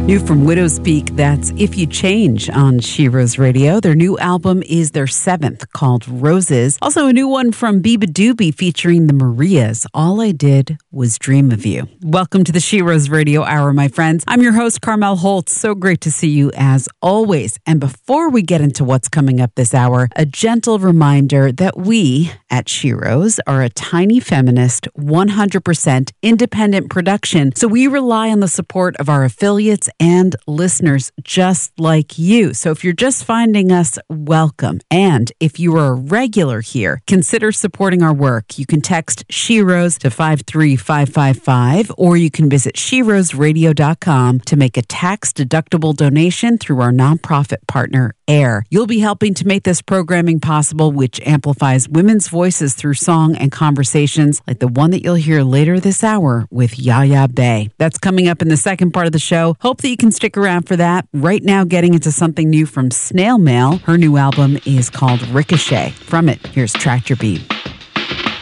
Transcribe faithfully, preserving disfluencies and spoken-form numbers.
New from Widow's Peak, that's If You Change on She Rose Radio. Their new album is their seventh, called Roses. Also a new one from Biba Doobie featuring the Marias, All I Did Was Dream of You. Welcome to the She Rose Radio Hour, my friends. I'm your host, Carmel Holtz. So great to see you as always. And before we get into what's coming up this hour, a gentle reminder that we at She Rose are a tiny feminist, one hundred percent independent production. So we rely on the support of our affiliates and listeners just like you. So if you're just finding us, welcome. And if you are a regular here, consider supporting our work. You can text She Rose to five three five five five, or you can visit she rose radio dot com to make a tax-deductible donation through our nonprofit partner, AIR. You'll be helping to make this programming possible, which amplifies women's voices through song and conversations like the one that you'll hear later this hour with Yaya Bay. That's coming up in the second part of the show. Hope that you can stick around for that. Right now, getting into something new from Snail Mail. Her new album is called Ricochet. From it, here's Tractor Beat.